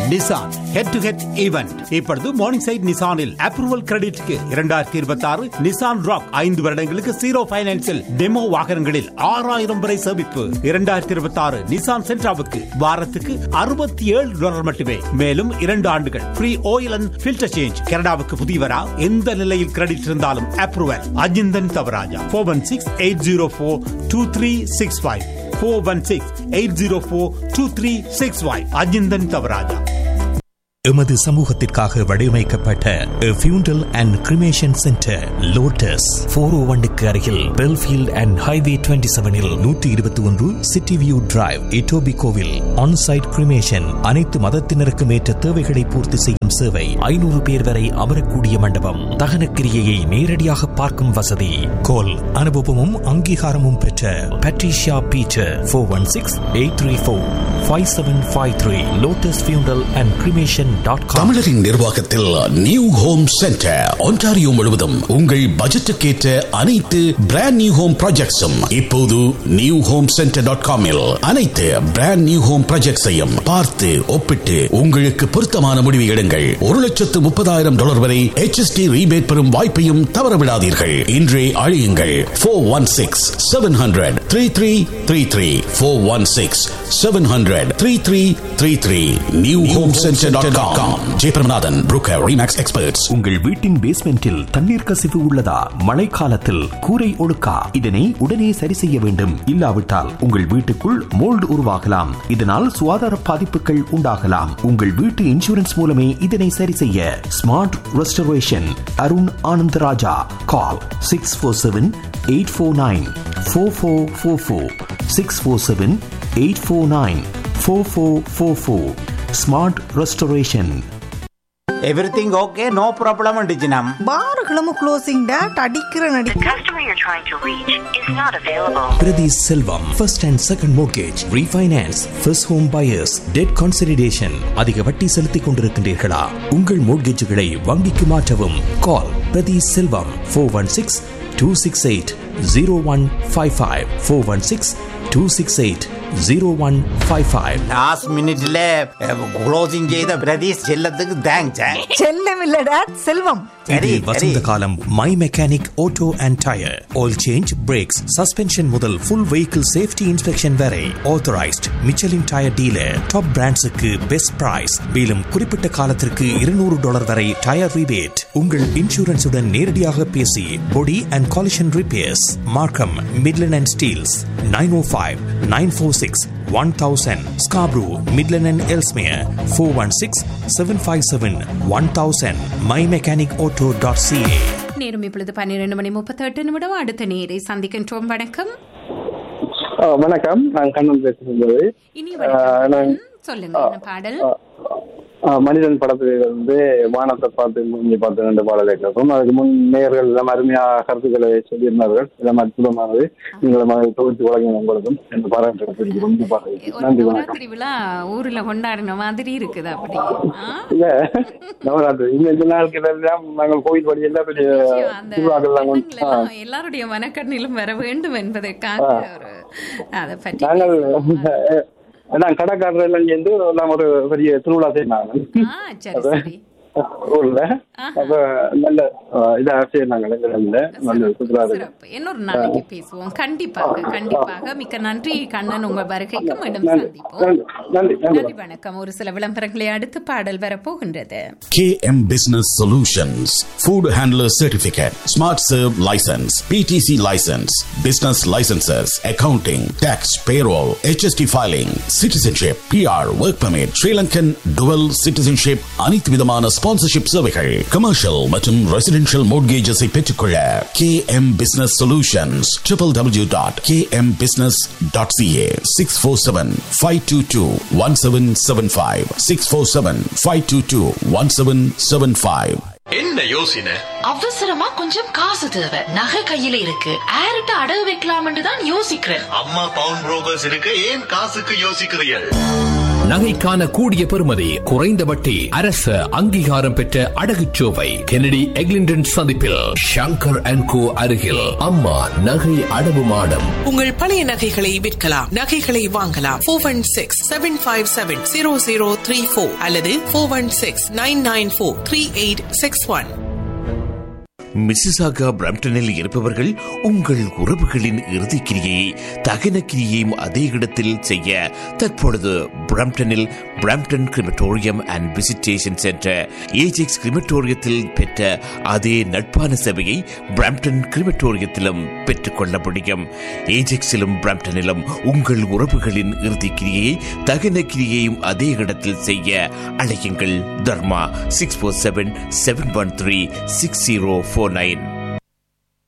Nissan head to head event இப்பொழுது morning side நிசானில் approval கிரெடிட்க்கு 2026 Nissan rock 5 வருடங்களுக்கு 0 ஃபைனான்ஸில் demo வாகனங்களில் 6000 வரை சேமிப்பு. 2026 நிசான் சென்ட்ராவுக்கு வாரத்துக்கு $67 மட்டுமே. மேலும் 2 ஆண்டுகள் free oil and filter change. கனடாவுக்கு புதியவரா எந்த நிலையில் கிரெடிட் இருந்தாலும் அப்ரூவல். அஜிந்தன் தவராஜா 416-804-2365 416-804-2365 அஜிந்தன் தவராஜா. எமது சமூகத்திற்காக வடிவமைக்கப்பட்ட ஃபியூண்டல் அண்ட் கிரிமேஷன் சென்டர் லோட்டஸ் 401க்கு அருகில் Belfield and highway 27 121 city view drive இட்டோபிகோவில் on-site cremation. அனைத்து மதத்தினருக்கும் ஏற்ற தேவைகளை பூர்த்தி செய்யும் சேவை. 500 பேர் வரை அமரக்கூடிய மண்டபம். தகன கிரியையை நேரடியாக பார்க்கும் வசதி. கோல் அனுபவமும் அங்கீகாரமும் பெற்ற பட்ரிஷியா பீட்டர் 416-834-5753 லோட்டஸ் ஃபியூண்டல் அண்ட் கிரிமேஷன். தமிழரின் நிர்வாகத்தில் நியூ ஹோம் சென்டர் ஒன்டாரியோ முழுவதும் உங்கள் பட்ஜெட்டுக்கேற்ற அனைத்து பிராண்ட் நியூ ஹோம் ப்ராஜெக்ட்ஸும் இப்போது நியூ ஹோம் சென்டர்.com அனைத்து பிராண்ட் நியூ ஹோம் ப்ராஜெக்ட்ஸையும் பார்த்து ஒப்பிட்டு உங்களுக்கு பொருத்தமான முடிவு எடுங்கள். $130,000 வரை HST ரீபேட் பெறும் வாய்ப்பையும் தவறவிடாதீர்கள். இன்றே அழையுங்கள் 416-700-3333 416-700-3333 new home centre. Jayabramanathan broker remakes experts. உங்கள் வீட்டின் பேஸ்மெண்டில் தண்ணீர் கசிவு உள்ளதா? மழை காலத்தில் கூரை ஒழுக்கா? இதனை உடனே சரி செய்ய வேண்டும். இல்லாவிட்டால் உங்கள் வீட்டுக்குள் மோல்டு உருவாகலாம். இதனால் சுகாதார பாதிப்புகள் உண்டாகலாம். உங்கள் வீட்டு இன்சூரன்ஸ் மூலமே இதனை சரி செய்ய ஸ்மார்ட் ரெஸ்டரேஷன். அருண் ஆனந்தராஜா. கால் 647-849-4444 647-849-4444. Smart restoration. Everything okay, no problem டிஜினம். பார்களும் closing date அடிக்கிற நடி. The customer you're trying to reach is not available. Priti Selvam, first and second mortgage, refinance, first home buyers, debt consolidation. அதிக வட்டி செலுத்திக் கொண்டிருக்கின்றீர்களா? உங்கள் மோட்கேஜுகளை வங்கிக்கு மாற்றவும். கால் பிரதி செல்வம் 416-268-0155 416-268-0155. Last மினிட்ல க்ளோசிங் செய்த பிரதீஷ் செல்லத்துக்கு தேங்க்ஸ். செல்லம் இல்ல டேட், செல்வம். இது வசந்த காலம். My mechanic auto and tyre oil change, breaks, suspension முதல் ஃபுல் வெஹிக்கிள் சேஃப்டி இன்ஸ்பெக்ஷன் வரை authorised Michelin tyre dealer. Top பிராண்ட்ஸுக்கு best price. மேலும் குறிப்பிட்ட காலத்திற்கு $200 வரை டயர் ரிபேட். உங்கள் இன்சூரன்ஸுடன் நேரடியாக பேசி பொடி அண்ட் காலிஷன் ரிப்பேர்ஸ். மார்க்கம், Midland and Steeles 905-946-1000. Scarborough, Midland and Ellesmere 416-757-1000. mymechanicauto.ca. நேரம் இப்பொழுது 12:38. அடுத்த நேரை சந்திக்கின்றோம். வணக்கம். வணக்கம், நான் கண்ணன் பேசுகிறது. இனி வணக்கம். சொல்லுங்க, என்ன பாடல்? மனிதன் படத்திலிருந்து வானத்தை பார்த்து முடிஞ்சு பார்த்து 2 பாடலை கேட்கும். அதுக்கு முன் நேயர்கள் எல்லாம் அருமையாக கருத்துக்களை சொல்லியிருந்தார்கள். எல்லாம் அற்புதமானது. நீங்களும் அதை தொகுத்து வழங்கின உங்களுக்கும் இந்த பாராட்டு ரொம்ப நன்றி. திருவிழா ஊர்ல கொண்டாடின மாதிரி இருக்குது. அப்படி இல்ல, நவராத்திரி இந்த நாட்கள் எல்லாம் நாங்கள் கோயில் படி எல்லாம் எல்லாருடைய மனக்கண்ணிலும் வர வேண்டும் என்பதற்காக அதை பற்றி நான் கடைக்காரர் எல்லாம் சேர்ந்து நான் ஒரு பெரிய திருவிழா செய்யினாங்க ஊர்ல. அப்ப நல்ல இதா செய்யினாங்க. நல்ல சுற்றுலா. இன்னொரு நாளைக்கு பேசுவோம். கண்டிப்பாக கண்டிப்பாக. மிக்க நன்றி கண்ணன், உங்கள் வருகைக்கு மீண்டும் சந்திப்போம். நன்றி, வணக்கம். ஒரு சில விளம்பரங்களை அடுத்து பாடல் வரப்போகின்றது. KM Business Solutions, Food Handler Certificate, Smart Serve License, PTC License, Business Licenses, Accounting, Tax, Payroll, HST Filing, Citizenship, PR, Work Permit, Sri Lankan Dual Citizenship, அனைத்து விதமான ஸ்பான்சர்ஷிப் சேவைகள், கமர்ஷியல் மற்றும் ரெசிடென்ஷியல் மோட்கேஜஸை பெற்றுக்கொள்ள KM Business Solutions, www.kmbusiness.ca 647-522-1775 647-522-1775. என்ன யோசனை? அவசரமா கொஞ்சம் காசு தேவை. நகை கையில இருக்கு. யார்கிட்ட அடகு வைக்கலாம்னு தான் யோசிக்கிறேன். அம்மா பவுன் புரோக்கர்ஸ் இருக்கு. ஏன் காசுக்கு யோசிக்கிறீர்கள்? நகைக்கான கூடிய பெறுமதி, குறைந்த வட்டி, அரசு அங்கீகாரம் பெற்ற அடகுச்சோவை கெனடி எக்லிண்டன் சந்திப்பில் ஷங்கர் அண்ட் கோ அருகில் அம்மா நகை அடவு மாடம். உங்கள் பழைய நகைகளை விற்கலாம், நகைகளை வாங்கலாம். 416-757-0034 அல்லது 416-994-3861. மிசிசாகா பிரம்டனில் இருப்பவர்கள் உங்கள் உறவுகளின் இறுதிக்கிரியை தகன கிரியையும் அதே இடத்தில் செய்ய தற்பொழுது பிரம்டனில் Brampton crematorium and visitation centre Ajax கிரிமட்டோரியத்தில் பெற்ற அதே நட்பான சேவையை பிரம்டன் கிரிமட்டோரியத்திலும் பெற்றுக்கொள்ள முடியும். ஏஜெக்ஸிலும் பிரம்டனிலும் உங்கள் உறவுகளின் இறுதிக்கிரியை தகன கிரியையும் அதே இடத்தில் செய்ய அழையுங்கள். தர்மா 647-713-6049.